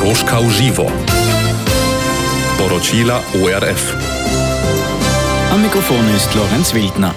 Poroška v živo. Poročila ORF. Am Mikrofon ist Lorenz Wildner.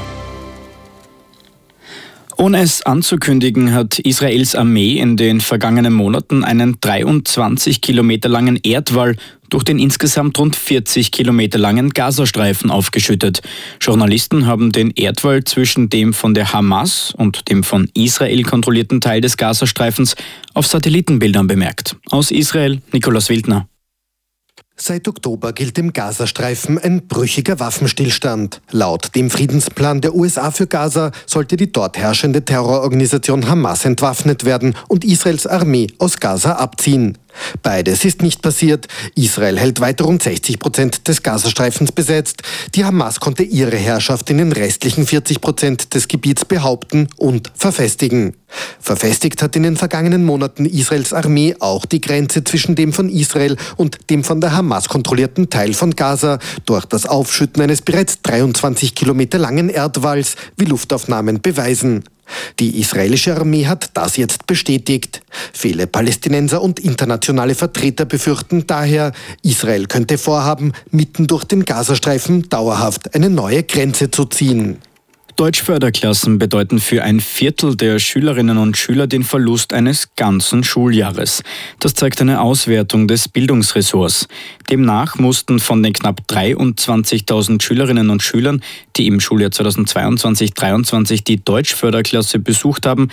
Ohne es anzukündigen, hat Israels Armee in den vergangenen Monaten einen 23 Kilometer langen Erdwall durch den insgesamt rund 40 Kilometer langen Gazastreifen aufgeschüttet. Journalisten haben den Erdwall zwischen dem von der Hamas und dem von Israel kontrollierten Teil des Gazastreifens auf Satellitenbildern bemerkt. Aus Israel, Nikolaus Wildner. Seit Oktober gilt im Gazastreifen ein brüchiger Waffenstillstand. Laut dem Friedensplan der USA für Gaza sollte die dort herrschende Terrororganisation Hamas entwaffnet werden und Israels Armee aus Gaza abziehen. Beides ist nicht passiert. Israel hält weiter rund 60% des Gazastreifens besetzt. Die Hamas konnte ihre Herrschaft in den restlichen 40% des Gebiets behaupten und verfestigen. Verfestigt hat in den vergangenen Monaten Israels Armee auch die Grenze zwischen dem von Israel und dem von der Hamas kontrollierten Teil von Gaza durch das Aufschütten eines bereits 23 Kilometer langen Erdwalls, wie Luftaufnahmen beweisen. Die israelische Armee hat das jetzt bestätigt. Viele Palästinenser und internationale Vertreter befürchten daher, Israel könnte vorhaben, mitten durch den Gazastreifen dauerhaft eine neue Grenze zu ziehen. Deutschförderklassen bedeuten für ein Viertel der Schülerinnen und Schüler den Verlust eines ganzen Schuljahres. Das zeigt eine Auswertung des Bildungsressorts. Demnach mussten von den knapp 23.000 Schülerinnen und Schülern, die im Schuljahr 2022/23 die Deutschförderklasse besucht haben,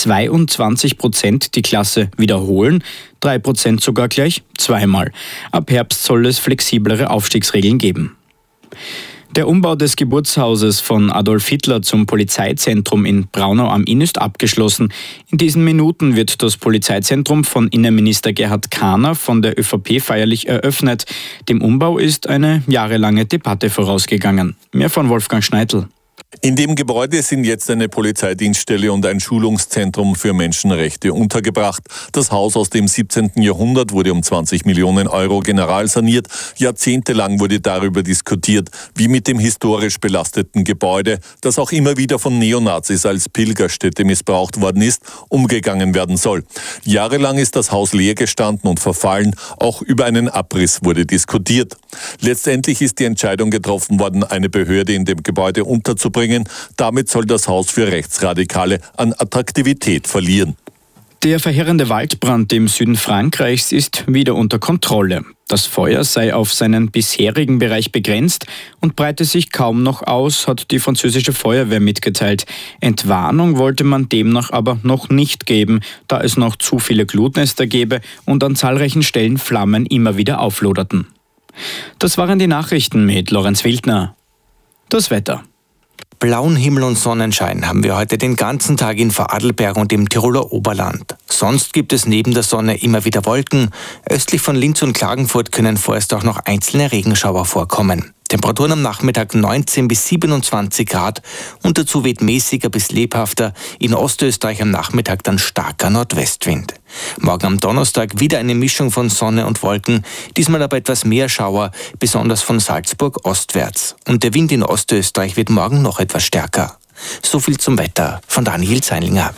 22% die Klasse wiederholen, 3% sogar gleich zweimal. Ab Herbst soll es flexiblere Aufstiegsregeln geben. Der Umbau des Geburtshauses von Adolf Hitler zum Polizeizentrum in Braunau am Inn ist abgeschlossen. In diesen Minuten wird das Polizeizentrum von Innenminister Gerhard Kahner von der ÖVP feierlich eröffnet. Dem Umbau ist eine jahrelange Debatte vorausgegangen. Mehr von Wolfgang Schneidl. In dem Gebäude sind jetzt eine Polizeidienststelle und ein Schulungszentrum für Menschenrechte untergebracht. Das Haus aus dem 17. Jahrhundert wurde um 20 Millionen Euro generalsaniert. Jahrzehntelang wurde darüber diskutiert, wie mit dem historisch belasteten Gebäude, das auch immer wieder von Neonazis als Pilgerstätte missbraucht worden ist, umgegangen werden soll. Jahrelang ist das Haus leer gestanden und verfallen. Auch über einen Abriss wurde diskutiert. Letztendlich ist die Entscheidung getroffen worden, eine Behörde in dem Gebäude unterzubringen. Damit soll das Haus für Rechtsradikale an Attraktivität verlieren. Der verheerende Waldbrand im Süden Frankreichs ist wieder unter Kontrolle. Das Feuer sei auf seinen bisherigen Bereich begrenzt und breite sich kaum noch aus, hat die französische Feuerwehr mitgeteilt. Entwarnung wollte man demnach aber noch nicht geben, da es noch zu viele Glutnester gäbe und an zahlreichen Stellen Flammen immer wieder aufloderten. Das waren die Nachrichten mit Lorenz Wildner. Das Wetter. Blauen Himmel und Sonnenschein haben wir heute den ganzen Tag in Vorarlberg und im Tiroler Oberland. Sonst gibt es neben der Sonne immer wieder Wolken. Östlich von Linz und Klagenfurt können vorerst auch noch einzelne Regenschauer vorkommen. Temperaturen am Nachmittag 19 bis 27 Grad und dazu weht mäßiger bis lebhafter, in Ostösterreich am Nachmittag dann starker Nordwestwind. Morgen am Donnerstag wieder eine Mischung von Sonne und Wolken, diesmal aber etwas mehr Schauer, besonders von Salzburg ostwärts. Und der Wind in Ostösterreich wird morgen noch etwas stärker. So viel zum Wetter von Daniel Zeinlinger.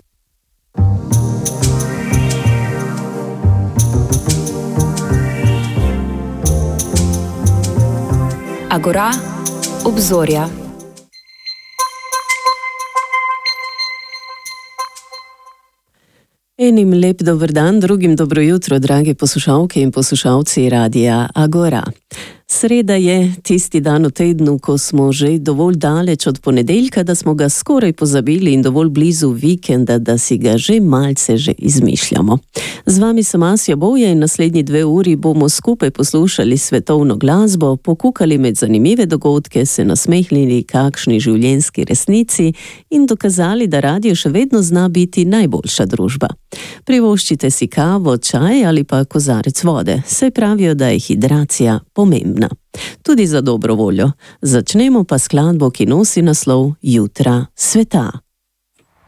Agora, obzorja. Enim lep dober dan, drugim dobro jutro, drage poslušalke in poslušalci Radia Agora. Sreda je tisti dan v tednu, ko smo že dovolj daleč od ponedeljka, da smo ga skoraj pozabili in dovolj blizu vikenda, da si ga že malce že izmišljamo. Z vami sem Asja Bovja in naslednji 2 uri bomo skupaj poslušali svetovno glasbo, pokukali med zanimive dogodke, se nasmehnili kakšni življenjski resnici in dokazali, da radio še vedno zna biti najboljša družba. Privoščite si kavo, čaj ali pa kozarec vode, saj pravijo, da je hidracija pomembna. Tudi za dobro voljo. Začnemo pa skladbo, ki nosi naslov Jutra sveta.